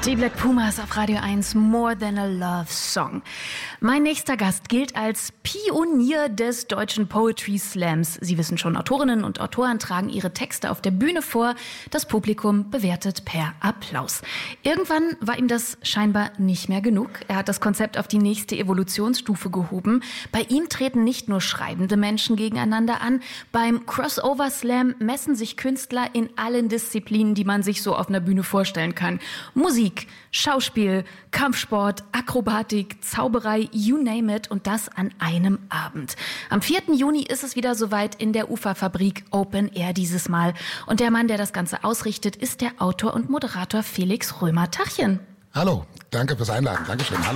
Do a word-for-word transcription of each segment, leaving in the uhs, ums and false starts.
Die Black Pumas auf Radio eins, More Than a Love Song. Mein nächster Gast gilt als Pionier des deutschen Poetry Slams. Sie wissen schon, Autorinnen und Autoren tragen ihre Texte auf der Bühne vor. Das Publikum bewertet per Applaus. Irgendwann war ihm das scheinbar nicht mehr genug. Er hat das Konzept auf die nächste Evolutionsstufe gehoben. Bei ihm treten nicht nur schreibende Menschen gegeneinander an. Beim Crossover Slam messen sich Künstler in allen Disziplinen, die man sich so auf einer Bühne vorstellen kann. Musik, Schauspiel, Kampfsport, Akrobatik, Zauberei, you name it, und das an einem Abend. Am vierten Juni ist es wieder soweit in der Uferfabrik, Open Air dieses Mal. Und der Mann, der das Ganze ausrichtet, ist der Autor und Moderator Felix Römer. Tachchen. Hallo, danke fürs Einladen. Dankeschön, hallo.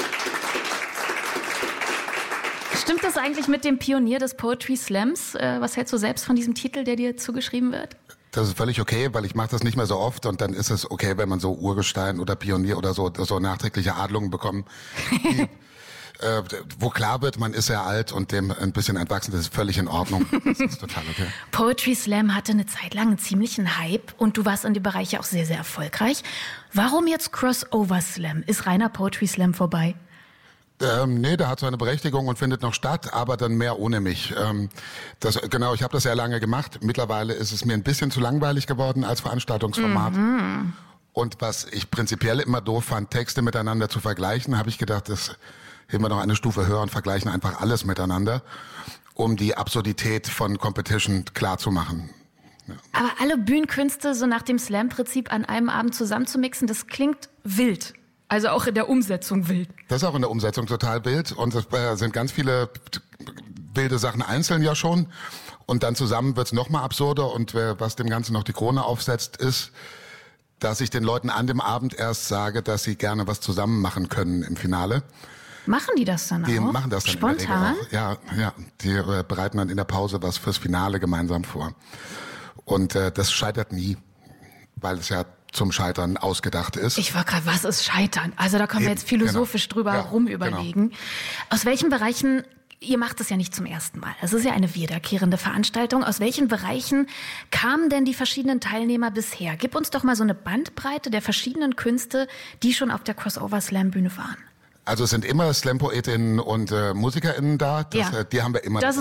Stimmt das eigentlich mit dem Pionier des Poetry Slams? Was hältst du selbst von diesem Titel, der dir zugeschrieben wird? Das ist völlig okay, weil ich mache das nicht mehr so oft und dann ist es okay, wenn man so Urgestein oder Pionier oder so so nachträgliche Adlungen bekommt, die, äh, wo klar wird, man ist sehr alt und dem ein bisschen entwachsen, das ist völlig in Ordnung. Das ist total okay. Poetry Slam hatte eine Zeit lang einen ziemlichen Hype und du warst in dem Bereich auch sehr, sehr erfolgreich. Warum jetzt Crossover Slam? Ist reiner Poetry Slam vorbei? Ähm, nee, der hat seine Berechtigung und findet noch statt, aber dann mehr ohne mich. Ähm, das, genau, ich habe das sehr lange gemacht. Mittlerweile ist es mir ein bisschen zu langweilig geworden als Veranstaltungsformat. Mhm. Und was ich prinzipiell immer doof fand, Texte miteinander zu vergleichen, habe ich gedacht, das heben wir noch eine Stufe höher und vergleichen einfach alles miteinander, um die Absurdität von Competition klar zu machen. Ja. Aber alle Bühnenkünste so nach dem Slam-Prinzip an einem Abend zusammenzumixen, das klingt wild. Also auch in der Umsetzung wild. Das ist auch in der Umsetzung total wild. Und es äh, sind ganz viele wilde Sachen einzeln ja schon. Und dann zusammen wird's noch mal absurder. Und äh, was dem Ganzen noch die Krone aufsetzt, ist, dass ich den Leuten an dem Abend erst sage, dass sie gerne was zusammen machen können im Finale. Machen die das dann die auch? Die machen das dann spontan? In der Regel auch. Ja, ja. Die äh, bereiten dann in der Pause was fürs Finale gemeinsam vor. Und äh, das scheitert nie, weil es ja zum Scheitern ausgedacht ist. Ich war gerade, was ist Scheitern? Also da können wir jetzt philosophisch genau. drüber ja, rum überlegen. Genau. Aus welchen Bereichen, ihr macht es ja nicht zum ersten Mal, es ist ja eine wiederkehrende Veranstaltung, aus welchen Bereichen kamen denn die verschiedenen Teilnehmer bisher? Gib uns doch mal so eine Bandbreite der verschiedenen Künste, die schon auf der Crossover-Slam-Bühne waren. Also es sind immer Slam-Poetinnen und äh, MusikerInnen da, das, ja. äh, die haben wir immer. Das